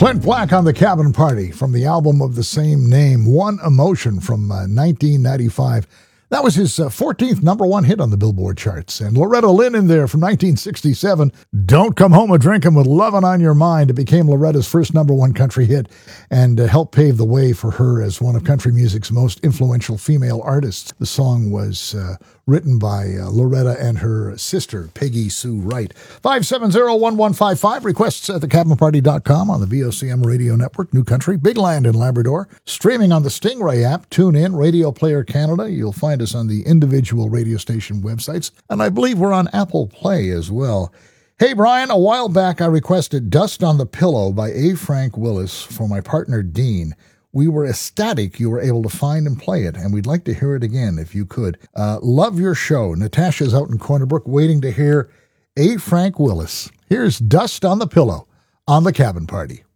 Clint Black on the Cabin Party from the album of the same name, One Emotion from 1995. That was his 14th number one hit on the Billboard charts. And Loretta Lynn in there from 1967, Don't Come Home A-Drinkin' with Lovin' on Your Mind. It became Loretta's first number one country hit and helped pave the way for her as one of country music's most influential female artists. The song was written by Loretta and her sister, Peggy Sue Wright. 570-1155, requests at thecabinparty.com on the VOCM Radio Network, New Country, Big Land in Labrador. Streaming on the Stingray app, tune in, Radio Player Canada. You'll find us on the individual radio station websites, and I believe we're on Apple Play as well. Hey, Brian, a while back I requested Dust on the Pillow by A. Frank Willis for my partner, Dean. We were ecstatic you were able to find and play it, and we'd like to hear it again if you could. Love your show. Natasha's out in Corner Brook waiting to hear A. Frank Willis. Here's Dust on the Pillow on the Cabin Party.